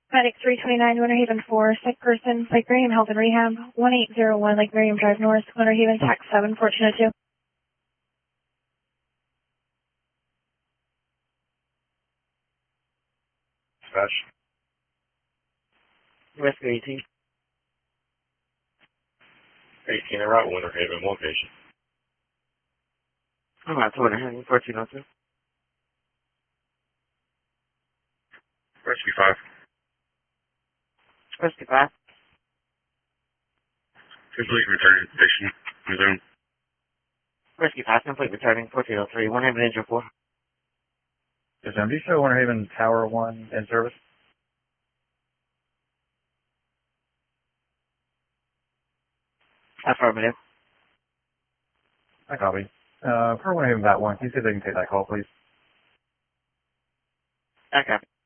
Medic 329, Winter Haven 4, sick person, Lake Miriam Health and Rehab, 1801 Lake Miriam Drive North, Winter Haven, tax 7, 1402. Dispatch. Rescue 18. 18 en route, Winter Haven, one patient. Alright, to Winter Haven, 1402. Rescue 5. Rescue 5. Complete return, patient, resume. Rescue 5, complete returning, 1403. Winter Haven, Angel 4. Yes, ma'am. Do you show Winter Haven Tower 1 in service? Affirmative. I copy. For Winter Haven Bat 1, can you see if they can take that call, please? I copy.